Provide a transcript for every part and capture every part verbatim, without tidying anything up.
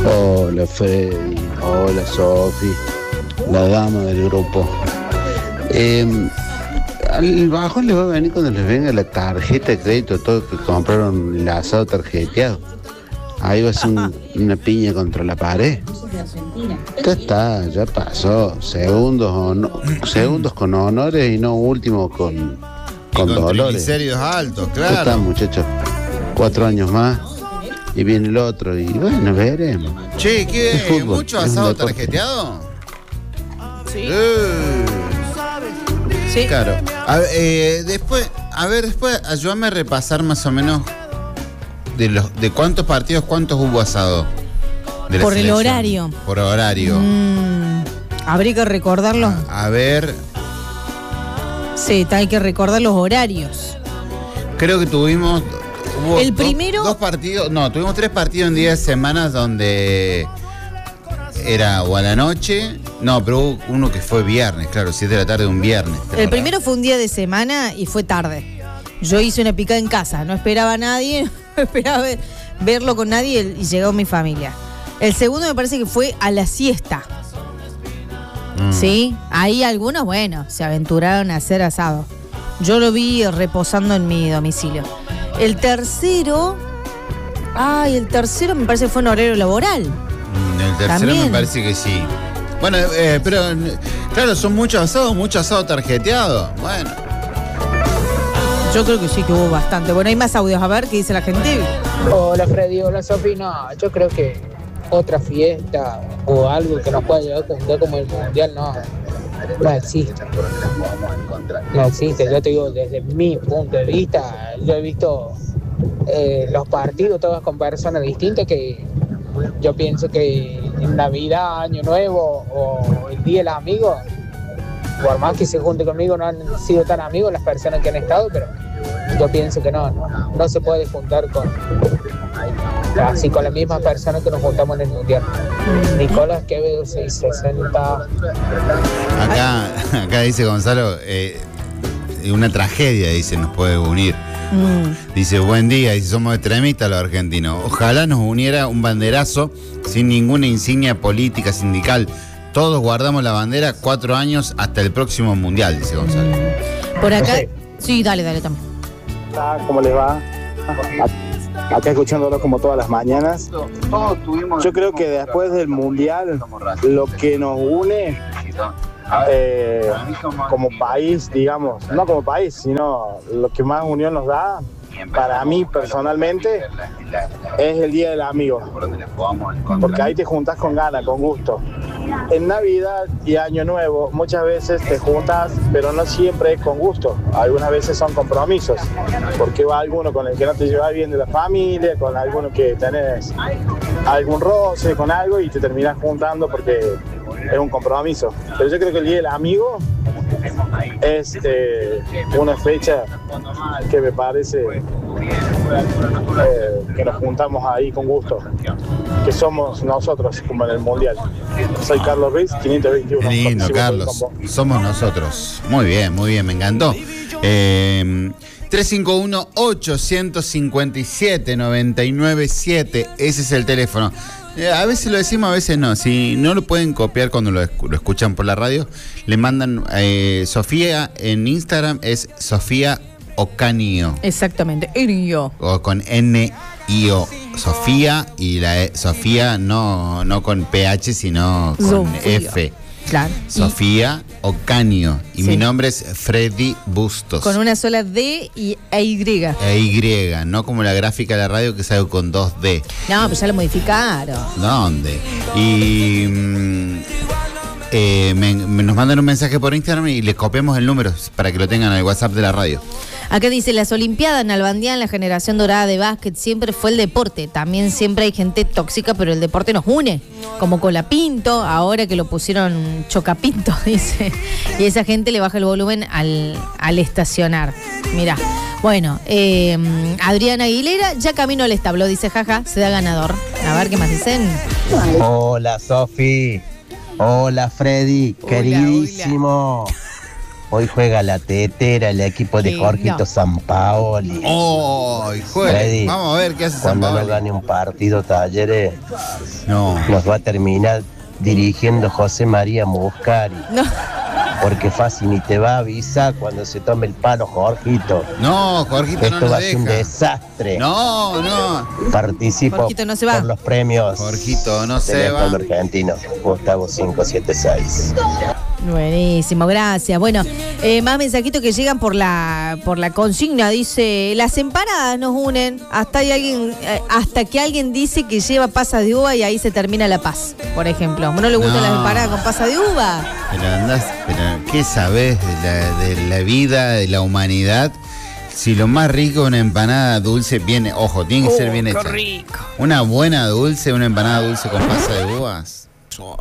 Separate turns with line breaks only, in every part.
Hola Freddy, hola Sofi, la dama del grupo. Eh, al bajón les va a venir cuando les venga la tarjeta de crédito, todo que compraron el asado tarjeteado. Ahí va a ser un, una piña contra la pared. Ya está, ya pasó. Segundos, honor, segundos con honores y no último con, con, con dolores.
Triglicéridos altos, claro.
Ya está, muchachos. Cuatro años más y viene el otro y bueno, veremos.
Che, ¿qué? ¿Mucho asado tarjeteado?
Sí.
Uh.
Sí.
Claro. A, eh, después, a ver, después ayúdame a repasar más o menos de los de cuántos partidos, cuántos hubo asado. De la
Por
selección.
el horario.
Por horario.
Mm, habría que recordarlo.
A, a ver.
Sí, hay que recordar los horarios.
Creo que tuvimos. Hubo
el
dos,
primero.
Dos partidos. No, tuvimos tres partidos en diez semanas donde era o a la noche. No, pero hubo uno que fue viernes, claro, siete de la tarde un viernes.
El primero fue un día de semana y fue tarde. Yo hice una picada en casa, no esperaba a nadie, no esperaba ver, verlo con nadie y llegó mi familia. El segundo me parece que fue a la siesta. Mm. ¿Sí? Ahí algunos, bueno, se aventuraron a hacer asado. Yo lo vi reposando en mi domicilio. El tercero... Ay, el tercero me parece que fue en horario laboral.
Mm, el tercero
También.
Me parece que sí. Bueno, eh, pero claro, son muchos asados, mucho asado tarjeteado. Bueno.
Yo creo que sí que hubo bastante. Bueno, hay más audios, a ver qué dice la gente.
Hola Freddy, hola Sofi. No, yo creo que otra fiesta o algo que nos pueda llevar a juntar como el mundial no, no existe. No existe, yo te digo, desde mi punto de vista, yo he visto eh, los partidos todos con personas distintas que yo pienso que en Navidad, Año Nuevo o el Día de los Amigos, por más que se junte conmigo, no han sido tan amigos las personas que han estado, pero yo pienso que no, no, no se puede juntar con así con las mismas personas que nos juntamos en el Mundial. Nicolás Quevedo seiscientos sesenta.
Acá, acá dice Gonzalo, eh, una tragedia, dice, nos puede unir. Mm. Dice, buen día, y si somos extremistas los argentinos. Ojalá nos uniera un banderazo sin ninguna insignia política, sindical. Todos guardamos la bandera cuatro años hasta el próximo mundial, dice Gonzalo.
Por acá. Sí, dale, dale también.
¿Cómo les va? Acá escuchándolo como todas las mañanas. Yo creo que después del mundial, lo que nos une eh, como país, digamos, no como país, sino lo que más unión nos da, para mí personalmente, es el Día del Amigo. Porque ahí te juntas con ganas, con gusto. En Navidad y Año Nuevo muchas veces te juntas, pero no siempre es con gusto. Algunas veces son compromisos, porque va alguno con el que no te llevas bien de la familia, con alguno que tenés algún roce, con algo, y te terminás juntando porque es un compromiso. Pero yo creo que el Día del Amigo es eh, una fecha que me parece eh, que nos juntamos ahí con gusto, que somos nosotros como en el mundial. Soy Carlos Ruiz, quinientos veintiuno.
Qué lindo, Carlos, somos nosotros. Muy bien, muy bien, me encantó. eh, tres cinco uno, ocho cinco siete, nueve nueve siete, ese es el teléfono. Eh, a veces lo decimos, a veces no. Si no lo pueden copiar cuando lo, esc- lo escuchan por la radio, le mandan eh, Sofía en Instagram, es Sofía Ocanio.
Exactamente, Irio.
O con N I O. Sofía, y la e, Sofía no, no con P H, sino con
Sofía.
F.
Claro.
Sofía Ocanio. Y
Sí.
mi nombre es Freddy Bustos.
Con una sola D y E Y.
E Y, no como la gráfica de la radio que salgo con dos D.
No, pues ya lo modificaron.
¿Dónde? Y mm, eh, me, me nos mandan un mensaje por Instagram y les copiamos el número para que lo tengan en el WhatsApp de la radio.
Acá dice, las Olimpiadas en Albandía, la generación dorada de básquet, siempre fue el deporte. También siempre hay gente tóxica, pero el deporte nos une. Como Colapinto, ahora que lo pusieron Chocapinto, dice. Y esa gente le baja el volumen al, al estacionar. Mirá. Bueno, eh, Adriana Aguilera, ya camino al establo, dice jaja, se da ganador. A ver qué más dicen.
Hola Sofi, hola Freddy,
Hola,
queridísimo.
hola.
Hoy juega la tetera, el equipo de
Sí,
Jorgito
no.
Sampaoli.
¡Oh! Juega.
Freddy,
Vamos a ver qué hace
Cuando no
Sampaoli.
gane un partido, Talleres,
No.
nos va a terminar dirigiendo José María Muscari.
No.
Porque fácil ni te va a avisar cuando se tome el palo, Jorgito.
No, Jorgito no
Esto
nos
va a ser un
deja.
desastre.
No, no.
Participo
Jorgito no se va.
por los premios.
Jorgito no se
del
va.
Estado argentino. Gustavo cinco siete seis.
Buenísimo, gracias. Bueno, eh, más mensajitos que llegan por la por la consigna. Dice, las empanadas nos unen hasta hay alguien eh, hasta que alguien dice que lleva pasas de uva y ahí se termina la paz, por ejemplo. ¿No le gustan
No.
las empanadas con pasas de uva?
Pero andás, pero ¿qué sabés de la, de la vida, de la humanidad? Si lo más rico es una empanada dulce, viene, ojo, tiene que ser bien hecha.
rico.
Una buena dulce, una empanada dulce con pasa de uvas.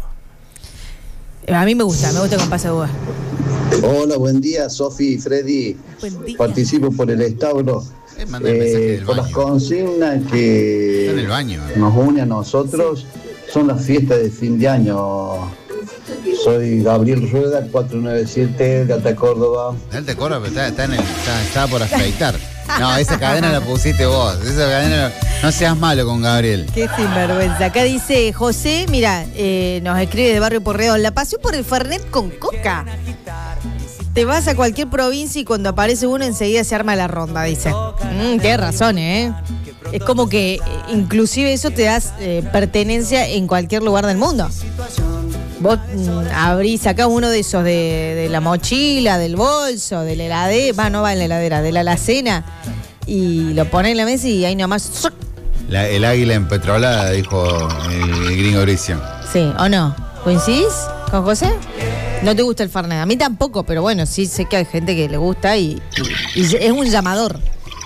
A mí me gusta, me gusta con pasas de uva.
Hola, buen día, Sofi y Freddy.
Buen día.
Participo por el Estauro.
Eh, manda el mensaje del
por las
baño.
consignas
Está
que
en el baño.
nos une a nosotros son las fiestas de fin de año. Soy Gabriel Rueda, cuatro nueve siete de Alta Córdoba.
Dale, corra, pero está, está, en el, está, está por afeitar. No, esa cadena la pusiste vos. Esa cadena la- no seas malo con Gabriel.
Qué sinvergüenza. Acá dice José, mira, eh, nos escribe de Barrio Porredón, la pasión por el Fernet con coca. Te vas a cualquier provincia y cuando aparece uno enseguida se arma la ronda, dice. Mm, tienes razón, ¿eh? Es como que eh, inclusive eso te da eh, pertenencia en cualquier lugar del mundo. Vos mm, abrís acá uno de esos de, de la mochila, del bolso, de la heladera, va, no va en la heladera, de la alacena, y lo pones en la mesa y ahí nomás... ¡zuc!
La- el águila empetrolada, dijo el, el gringo Bricio.
Sí, ¿o no? ¿Coincidís con José? No te gusta el Fernet. A mí tampoco, pero bueno, sí sé que hay gente que le gusta y, y- y es un llamador.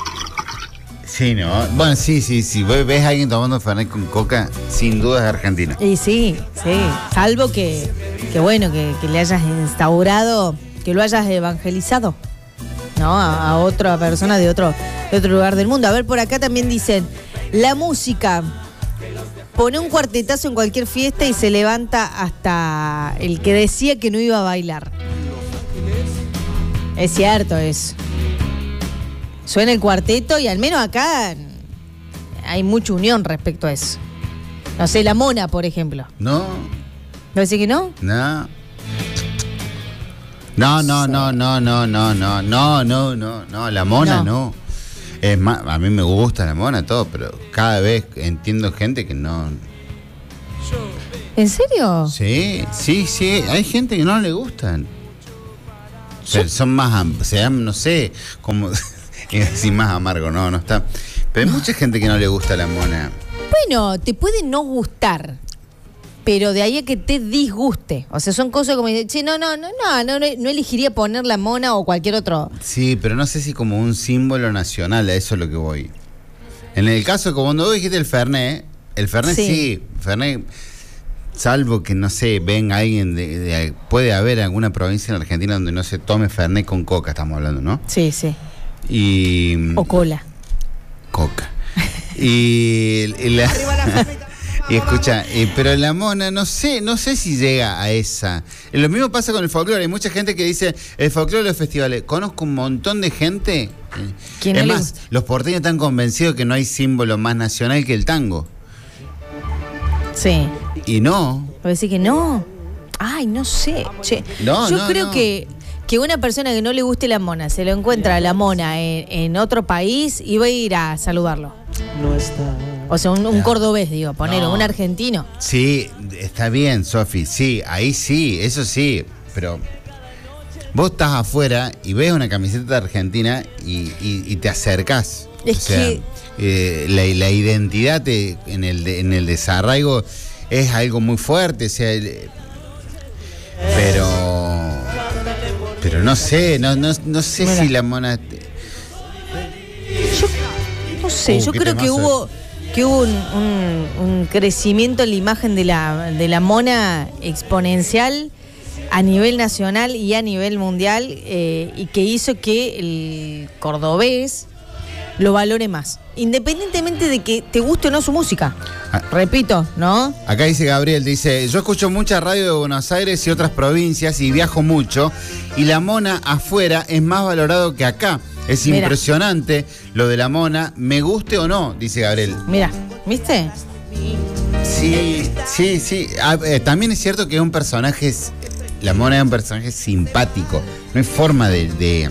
Sí, ¿no? Bueno, sí, sí, sí. Vos ves a alguien tomando Fernet con coca, sin duda es argentina.
Y sí, sí. Salvo que, que bueno, que, que le hayas instaurado, que lo hayas evangelizado, ¿no? A, a otra persona de otro, de otro lugar del mundo. A ver, por acá también dicen, la música. Pone un cuartetazo en cualquier fiesta y se levanta hasta el que decía que no iba a bailar. Es cierto eso. Suena el cuarteto y al menos acá hay mucha unión respecto a eso. No sé, la Mona, por ejemplo.
¿No?
¿No decís que no?
No. No, no, no, no, no, no, no, no, no, no, no, la mona
No.
no. Es más, a mí me gusta la mona, todo, pero cada vez entiendo gente que no.
¿En serio?
Sí, sí, sí, hay gente que no le gustan. O sea, son más, am- se llaman, no sé, como iba a decir más amargo, no, no está. Pero hay mucha gente que no le gusta la mona.
Bueno, te puede no gustar, pero de ahí a que te disguste. O sea, son cosas como, che, no, no, no, no, no, no elegiría poner la Mona o cualquier otro.
Sí, pero no sé si como un símbolo nacional, a eso es lo que voy. En el caso, como cuando vos dijiste el Fernet, el Fernet sí,
Sí.
Fernet, salvo que, no sé, venga alguien de, de- puede haber alguna provincia en Argentina donde no se tome Fernet con coca, estamos hablando, ¿no?
Sí, sí.
Y...
O cola.
Coca. Y... y la- Y escucha, eh, pero la mona, no sé, no sé si llega a esa. Eh, Lo mismo pasa con el folclore. Hay mucha gente que dice, el folclore de los festivales. Conozco un montón de gente. eh,
Que no
es
le
más,
gusta.
los porteños están convencidos que no hay símbolo más nacional que el tango.
Sí.
Y no.
¿Puedo decir que no? Ay, no sé. Che.
No,
Yo
no,
creo
no.
que, que una persona que no le guste la Mona, se lo encuentra la Mona en, en otro país y va a ir a saludarlo. O sea, un, un cordobés, digo, ponelo,
No.
un argentino.
Sí, está bien, Sofi. Sí, ahí sí, eso sí. Pero vos estás afuera y ves una camiseta de Argentina y, y- y te acercás.
Es
o sea,
que-
eh, la, la identidad te- en, el, de- en el desarraigo es algo muy fuerte. O sea, el- pero. Pero no sé, no, no, no sé
Mira.
si la mona.
No sé,
Uh,
yo
qué
creo que
temazo.
hubo que hubo un, un- un crecimiento en la imagen de la, de la Mona exponencial a nivel nacional y a nivel mundial, eh, y que hizo que el cordobés lo valore más, independientemente de que te guste o no su música.
Ah.
Repito, ¿no?
Acá dice Gabriel, dice, yo escucho mucha radio de Buenos Aires y otras provincias y viajo mucho y la mona afuera es más valorado que acá. Es
Mira.
impresionante lo de la mona, me guste o no, dice Gabriel.
Mira, ¿viste?
Sí, sí, sí. Ah, eh, también es cierto que es un personaje, la mona es un personaje simpático. No hay forma de, de,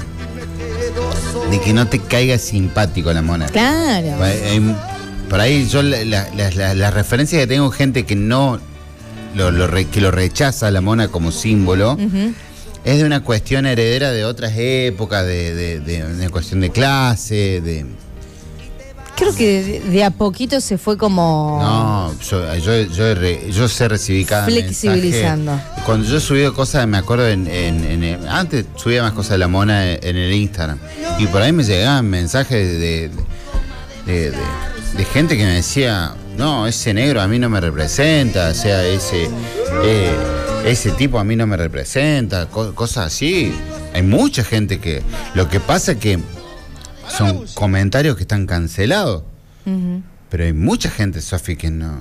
de que no te caiga simpático la mona.
Claro.
Por ahí, por ahí yo la, la, la, la, la referencia que tengo gente que no lo, lo re, que lo rechaza a la mona como símbolo.
Uh-huh.
Es de una cuestión heredera de otras épocas, de, de, de una cuestión de clase, de...
Creo que de, de a poquito se fue como...
No, yo, yo, yo, re, yo sé recibir cada
flexibilizando.
mensaje. Cuando yo he subido cosas, me acuerdo, en, en, en, antes subía más cosas de la mona en, en el Instagram. Y por ahí me llegaban mensajes de, de, de, de, de gente que me decía, no, ese negro a mí no me representa, o sea, ese... Eh, ese tipo a mí no me representa, co cosas así. Hay mucha gente que... Lo que pasa es que son comentarios que están cancelados. Uh-huh. Pero hay mucha gente, Sofi, que no...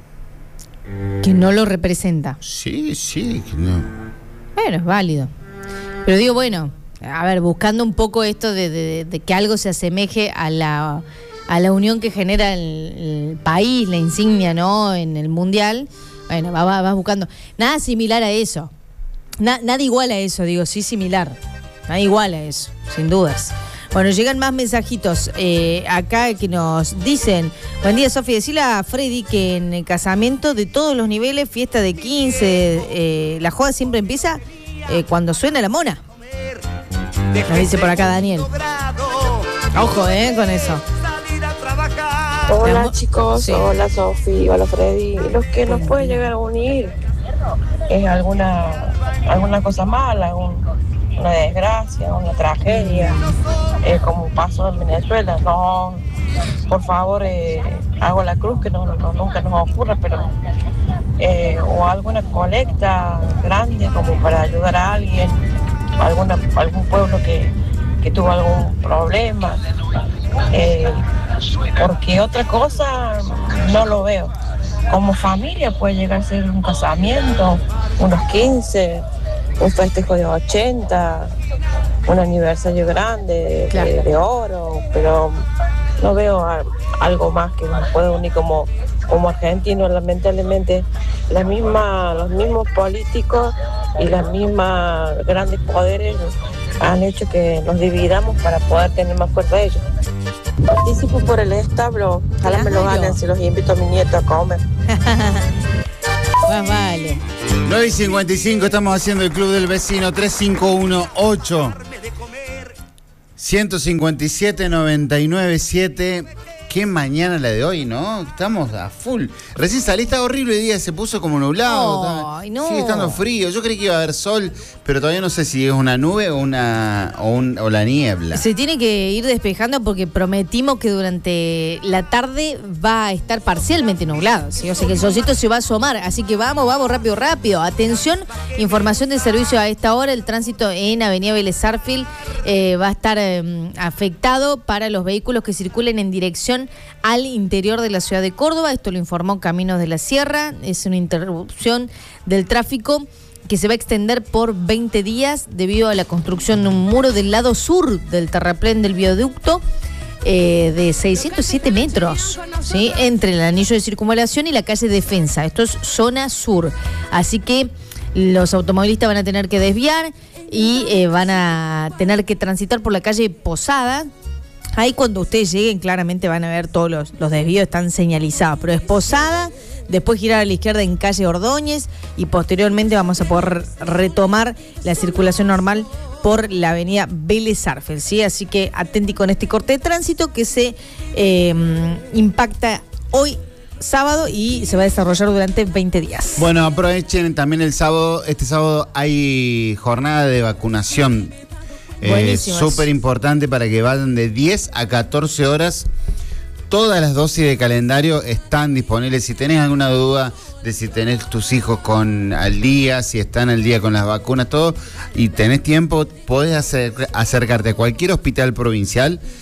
Que no lo representa.
Sí, sí, que no...
Bueno, es válido. Pero digo, bueno, a ver, buscando un poco esto de, de, de que algo se asemeje a la, a la unión que genera el, el país, la insignia, ¿no? En el Mundial... Bueno, vas va, va buscando. Nada similar a eso. Na, nada igual a eso, digo, sí similar. Nada igual a eso, sin dudas. Bueno, llegan más mensajitos eh, acá que nos dicen: buen día, Sofi, decile a Freddy que en el casamiento de todos los niveles, fiesta de quince, eh, la joda siempre empieza eh, cuando suena la mona. Nos dice por acá Daniel. Ojo, eh, con eso.
Hola chicos,
sí.
Hola Sofi, hola Freddy. Los que nos puede llegar a unir es alguna alguna cosa mala, un, una desgracia, una tragedia, eh, como pasó en Venezuela. No, por favor, eh, hago la cruz, que no, no, nunca nos ocurra, pero eh, o alguna colecta grande como para ayudar a alguien, alguna, algún pueblo que, que tuvo algún problema. Eh, porque otra cosa no lo veo. Como familia puede llegar a ser un casamiento, unos quince, un festejo de ochenta, un aniversario grande, claro, de, de oro, pero no veo a, algo más que nos pueda unir como, como argentinos. Lamentablemente la misma, los mismos políticos y las mismas grandes poderes han hecho que nos dividamos para poder tener más fuerza de ellos. Participo por el establo, ojalá me lo ganen, si los invito a mi nieto a comer.
Más vale.
nueve y cincuenta y cinco, estamos haciendo el Club del Vecino. Tres cinco uno ocho uno cinco siete nueve nueve siete. Qué mañana la de hoy, ¿no? Estamos a full. Recién salí, está horrible el día, se puso como nublado.
Ay, no.
Sigue estando frío. Yo creí que iba a haber sol, pero todavía no sé si es una nube o una o, un, o la niebla.
Se tiene que ir despejando porque prometimos que durante la tarde va a estar parcialmente nublado, ¿sí? O sea que el solcito se va a asomar. Así que vamos, vamos, rápido, rápido. Atención, información de servicio a esta hora. El tránsito en Avenida Vélez Sarsfield eh, va a estar eh, afectado para los vehículos que circulen en dirección al interior de la ciudad de Córdoba. Esto lo informó Caminos de la Sierra. Es una interrupción del tráfico que se va a extender por veinte días debido a la construcción de un muro del lado sur del terraplén del viaducto eh, de seiscientos siete metros, ¿sí? Entre el anillo de circunvalación y la calle Defensa. Esto es zona sur. Así que los automovilistas van a tener que desviar y eh, van a tener que transitar por la calle Posada. Ahí cuando ustedes lleguen claramente van a ver todos los, los desvíos, están señalizados, pero es Posada, después girar a la izquierda en calle Ordóñez y posteriormente vamos a poder retomar la circulación normal por la avenida Vélez Sarsfield, ¿sí? Así que atenti con este corte de tránsito que se eh, impacta hoy sábado y se va a desarrollar durante veinte días.
Bueno, aprovechen también el sábado, este sábado hay jornada de vacunación. Eh, súper importante para que vayan de diez a catorce horas. Todas las dosis de calendario están disponibles. Si tenés alguna duda de si tenés tus hijos con al día, si están al día con las vacunas, todo, y tenés tiempo, podés hacer, acercarte a cualquier hospital provincial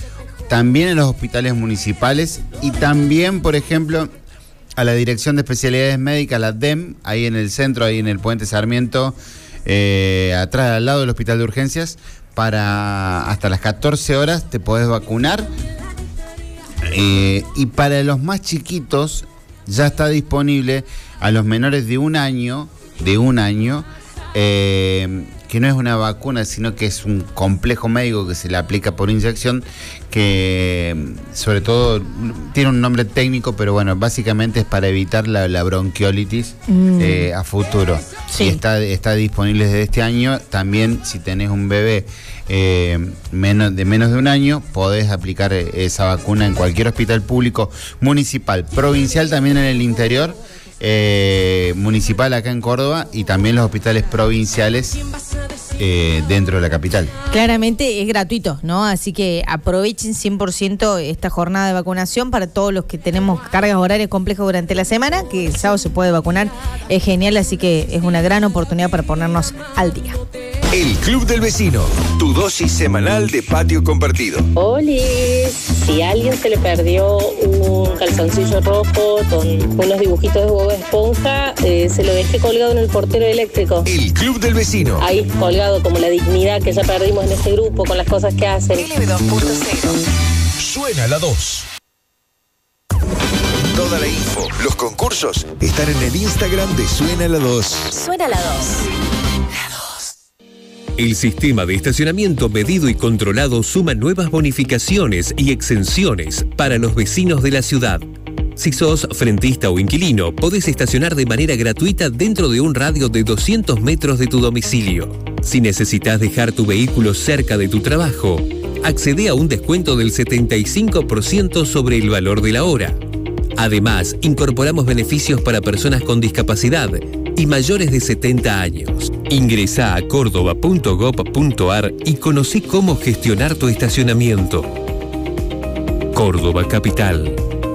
también en los hospitales municipales y también, por ejemplo, a la Dirección de Especialidades Médicas, la D E M, ahí en el centro, ahí en el Puente Sarmiento, eh, atrás, al lado del Hospital de Urgencias, para hasta las catorce horas te podés vacunar. Eh, y para los más chiquitos ya está disponible a los menores de un año, de un año, eh, que no es una vacuna, sino que es un complejo médico que se le aplica por inyección, que sobre todo tiene un nombre técnico, pero bueno, básicamente es para evitar la, la bronquiolitis mm. eh, a futuro. Sí. Y está, está disponible desde este año. También si tenés un bebé eh, menos, de menos de un año, podés aplicar esa vacuna en cualquier hospital público, municipal, provincial, también en el interior. Eh, municipal acá en Córdoba y también los hospitales provinciales eh, dentro de la capital.
Claramente es gratuito, ¿no? Así que aprovechen cien por ciento esta jornada de vacunación para todos los que tenemos cargas horarias complejas durante la semana, que el sábado se puede vacunar, es genial, así que es una gran oportunidad para ponernos al día.
El Club del Vecino, tu dosis semanal de patio compartido.
¡Holis! Si a alguien se le perdió un calzoncillo rojo con unos dibujitos de Bob Esponja, eh, se lo dejé colgado en el portero eléctrico.
El Club del Vecino.
Ahí colgado, como la dignidad que ya perdimos en este grupo con las cosas que hacen.
L B dos punto cero. Suena la dos. Toda la info, los concursos están en el Instagram de Suena la dos.
Suena la dos.
El sistema de estacionamiento medido y controlado suma nuevas bonificaciones y exenciones para los vecinos de la ciudad. Si sos frentista o inquilino, podés estacionar de manera gratuita dentro de un radio de doscientos metros de tu domicilio. Si necesitas dejar tu vehículo cerca de tu trabajo, accede a un descuento del setenta y cinco por ciento sobre el valor de la hora. Además, incorporamos beneficios para personas con discapacidad y mayores de setenta años. Ingresá a córdoba punto gob punto ar y conocí cómo gestionar tu estacionamiento. Córdoba Capital.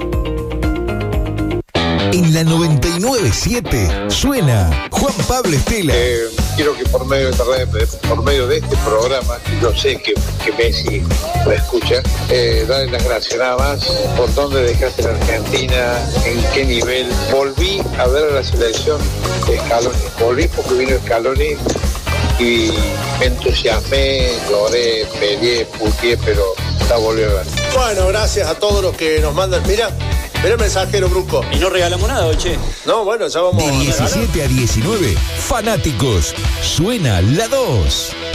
En la noventa y nueve punto siete suena Juan Pablo Estela.
Eh, quiero que por medio de internet, por medio de este programa, yo sé que, que Messi lo escucha, eh, darle las gracias nada más por dónde dejaste la Argentina, en qué nivel. Volví a ver a la selección de Scaloni, volví porque vino Scaloni y me entusiasmé, lloré, peleé, puteé, pero la volví a ver.
Bueno, gracias a todos los que nos mandan. Mira, mira el mensajero, Bruco.
Y no regalamos nada, che.
No, bueno, ya vamos
de diecisiete a diecinueve, fanáticos, suena la dos.